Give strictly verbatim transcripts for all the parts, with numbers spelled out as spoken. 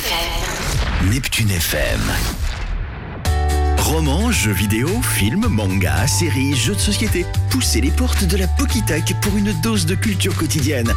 F M. Neptune F M. Romans, jeux vidéo, films, mangas, séries, jeux de société. Poussez les portes de la Pokitech pour une dose de culture quotidienne.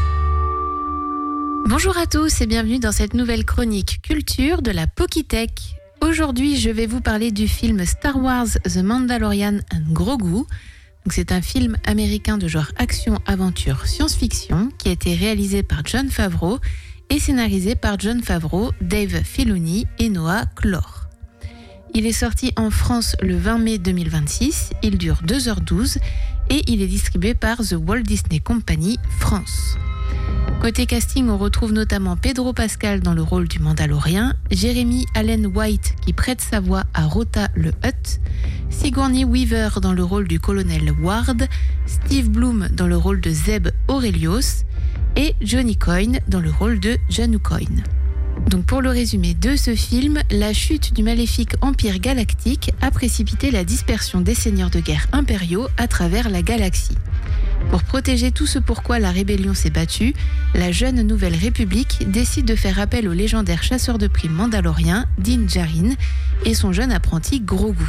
Bonjour à tous et bienvenue dans cette nouvelle chronique culture de la Pokitech. Aujourd'hui, je vais vous parler du film Star Wars The Mandalorian and Grogu. Donc, c'est un film américain de genre action, aventure, science-fiction qui a été réalisé par Jon Favreau et scénarisé par Jon Favreau, Dave Filoni et Noah Clore. Il est sorti en France le vingt mai deux mille vingt-six, il dure deux heures douze et il est distribué par The Walt Disney Company France. Côté casting, on retrouve notamment Pedro Pascal dans le rôle du Mandalorien, Jeremy Allen White qui prête sa voix à Rota le Hutt, Sigourney Weaver dans le rôle du colonel Ward, Steve Bloom dans le rôle de Zeb Orrelios et Johnny Coyne dans le rôle de Janu Coyne. Donc pour le résumé de ce film, la chute du maléfique Empire Galactique a précipité la dispersion des seigneurs de guerre impériaux à travers la galaxie. Pour protéger tout ce pourquoi la rébellion s'est battue, la jeune Nouvelle République décide de faire appel au légendaire chasseur de primes mandalorien Din Djarin et son jeune apprenti Grogu.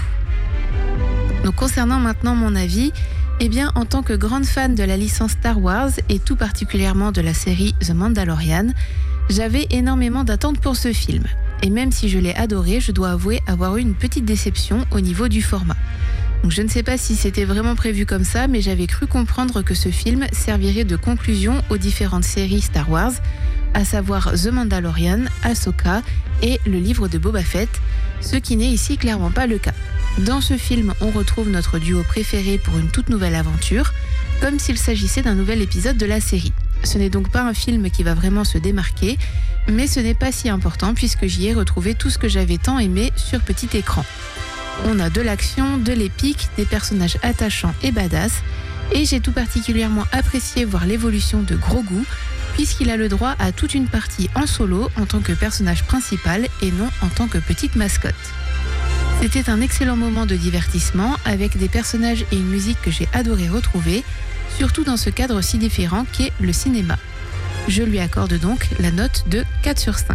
Donc concernant maintenant mon avis, eh bien en tant que grande fan de la licence Star Wars et tout particulièrement de la série The Mandalorian, j'avais énormément d'attentes pour ce film. Et même si je l'ai adoré, je dois avouer avoir eu une petite déception au niveau du format. Donc je ne sais pas si c'était vraiment prévu comme ça, mais j'avais cru comprendre que ce film servirait de conclusion aux différentes séries Star Wars, à savoir The Mandalorian, Ahsoka et le livre de Boba Fett, ce qui n'est ici clairement pas le cas. Dans ce film, on retrouve notre duo préféré pour une toute nouvelle aventure, comme s'il s'agissait d'un nouvel épisode de la série. Ce n'est donc pas un film qui va vraiment se démarquer, mais ce n'est pas si important puisque j'y ai retrouvé tout ce que j'avais tant aimé sur petit écran. On a de l'action, de l'épique, des personnages attachants et badass, et j'ai tout particulièrement apprécié voir l'évolution de Grogu, puisqu'il a le droit à toute une partie en solo en tant que personnage principal et non en tant que petite mascotte. C'était un excellent moment de divertissement avec des personnages et une musique que j'ai adoré retrouver, surtout dans ce cadre si différent qu'est le cinéma. Je lui accorde donc la note de quatre sur cinq.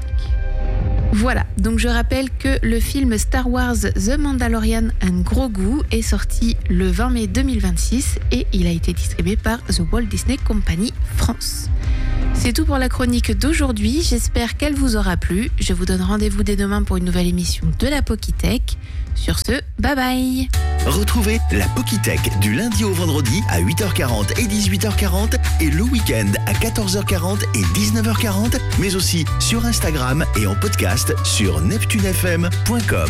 Voilà, donc je rappelle que le film Star Wars The Mandalorian and Grogu est sorti le vingt mai deux mille vingt-six et il a été distribué par The Walt Disney Company France. C'est tout pour la chronique d'aujourd'hui, j'espère qu'elle vous aura plu. Je vous donne rendez-vous dès demain pour une nouvelle émission de la Pokitech. Sur ce, bye bye. Retrouvez la Pokitech du lundi au vendredi à huit heures quarante et dix-huit heures quarante et le week-end à quatorze heures quarante et dix-neuf heures quarante, mais aussi sur Instagram et en podcast sur neptune f m point com.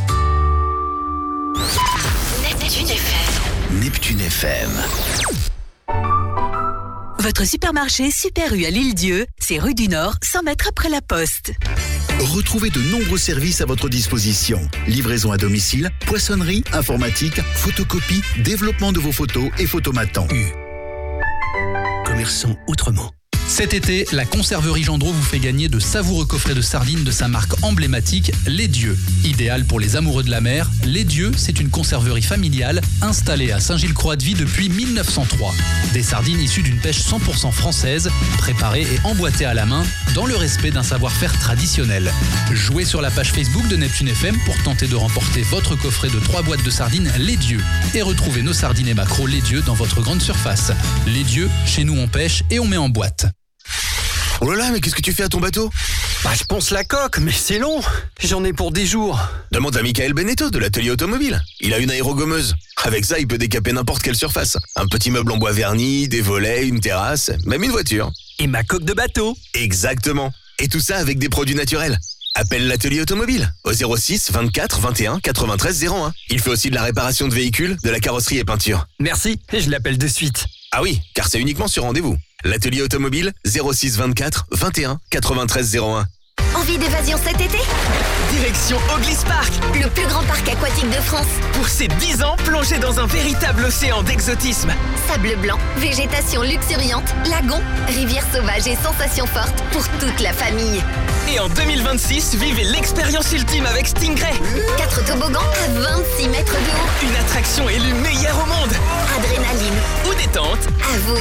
Neptune F M. Neptune F M. Votre supermarché Super U à l'Île-Dieu, c'est rue du Nord, cent mètres après la Poste. Retrouvez de nombreux services à votre disposition. Livraison à domicile, poissonnerie, informatique, photocopie, développement de vos photos et photomatants. U. Commerçant autrement. Cet été, la conserverie Gendreau vous fait gagner de savoureux coffrets de sardines de sa marque emblématique, Les Dieux. Idéal pour les amoureux de la mer, Les Dieux, c'est une conserverie familiale installée à Saint-Gilles-Croix-de-Vie depuis mille neuf cent trois. Des sardines issues d'une pêche cent pour cent française, préparées et emboîtées à la main, dans le respect d'un savoir-faire traditionnel. Jouez sur la page Facebook de Neptune F M pour tenter de remporter votre coffret de trois boîtes de sardines Les Dieux. Et retrouvez nos sardines et maquereaux Les Dieux dans votre grande surface. Les Dieux, chez nous on pêche et on met en boîte. Oh là là, mais qu'est-ce que tu fais à ton bateau? Bah je ponce la coque, mais c'est long. J'en ai pour des jours. Demande à Michael Benetto de l'atelier automobile. Il a une aérogommeuse. Avec ça, il peut décaper n'importe quelle surface. Un petit meuble en bois verni, des volets, une terrasse, même une voiture. Et ma coque de bateau. Exactement. Et tout ça avec des produits naturels. Appelle l'atelier automobile au zéro six vingt-quatre vingt et un quatre-vingt-treize zéro un. Il fait aussi de la réparation de véhicules, de la carrosserie et peinture. Merci, et je l'appelle de suite. Ah oui, car c'est uniquement sur rendez-vous. L'atelier automobile zéro six vingt-quatre vingt et un quatre-vingt-treize zéro un. Envie d'évasion cet été? Direction Oglis Park, Le plus grand parc aquatique de France. pour ses dix ans plongé dans un véritable océan d'exotisme. Sable blanc, végétation luxuriante, lagons, rivières sauvages et sensations fortes pour toute la famille. Et en deux mille vingt-six, vivez l'expérience ultime avec Stingray. Quatre toboggans à vingt-six mètres de haut. Une attraction élue meilleure au monde. Adrénaline Ou détente. à vous.